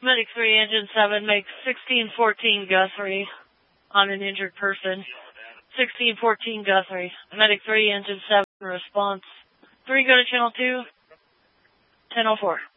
Medic 3, Engine 7, make 1614 Guthrie on an injured person. 1614 Guthrie. Medic 3, Engine 7, response. 3, go to channel 2. 1004.